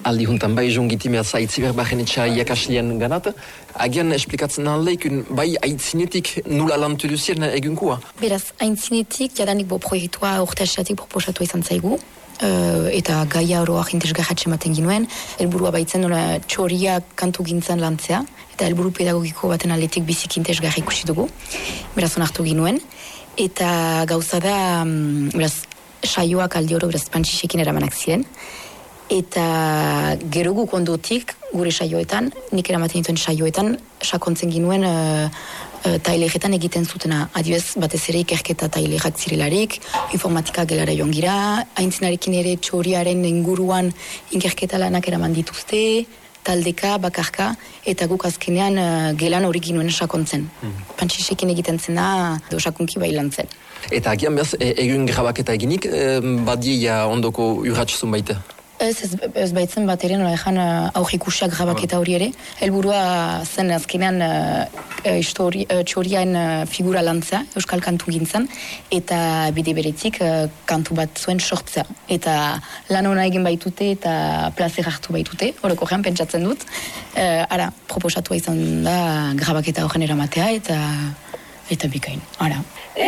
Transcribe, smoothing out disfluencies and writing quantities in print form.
aldi juntan bai jongitimea zaitziber baren etxea iakaslien ganat, agian esplikatzen aldeikun bai aitzinetik nula lantu duzien egunkua? Beraz, aitzinetik jadanik proiektua urteasatik proposatu izan zaigu, eta gaia oroak interesgarratxe ematen ginuen, helburua baitzen nola txoria kantu gintzen lantzea, eta helburu pedagogiko baten aldetik bizik interesgarri ikusi dugu, beraz onartu ginuen, eta gauza da, beraz, saioak aldi oro, beraz, pantxixekin eramanak ziren, eta gero guk ondotik, gure saioetan, nik eramaten dituen saioetan, sakontzen ginuen taileretan egiten zutena. Adibez, batez ere ikerketa tailerak zirelarik, informatika gelara joan gira, aintzinarekin ere txoriaren inguruan ikerketa lanak eraman dituzte, taldeka, bakarka, eta guk azkenean gelan hori ginuen sakontzen. Pantxisekin egiten zena, sakunki bailan zen. Eta agian behaz, egun grabaketa eginik, badia ondoko urratxezun baita? Ez baitzen bat ere, nola ezan aurrikusiak grabaketa hori ere. Helburua zen azkenean txoriaen figura lantzea, euskal kantu gintzen, eta bide beretik kantu bat zuen sortzea. Eta lan hona egin baitute eta plazer hartu baitute, horreko gehan pentsatzen dut. Ara, proposatua izan da grabaketa horren eramatea eta bikain. Ara.